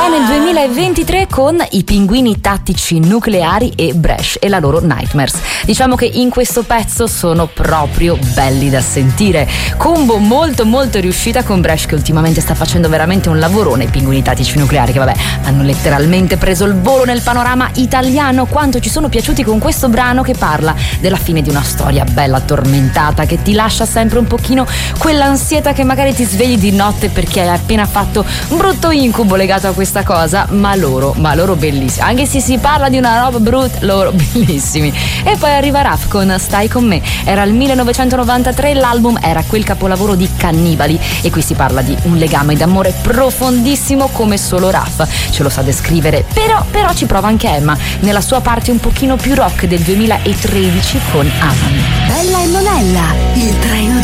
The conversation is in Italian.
Siamo nel 2023 con i Pinguini Tattici Nucleari e Bresh e la loro Nightmares. Diciamo che in questo pezzo sono proprio belli da sentire. Combo molto molto riuscita con Bresh, che ultimamente sta facendo veramente un lavorone. I Pinguini Tattici Nucleari che hanno letteralmente preso il volo nel panorama italiano. Quanto ci sono piaciuti con questo brano che parla della fine di una storia bella tormentata, che ti lascia sempre un pochino quell'ansietà che magari ti svegli di notte perché hai appena fatto un brutto incubo legato a questa cosa, ma loro bellissimi, anche se si parla di una roba brutta, loro bellissimi. E poi arriva Raf con Stai con me, era il 1993, l'album era quel capolavoro di Cannibali e qui si parla di un legame d'amore profondissimo come solo Raf ce lo sa descrivere, però ci prova anche Emma nella sua parte un pochino più rock del 2013 con Amami. Bella e Monella, il treno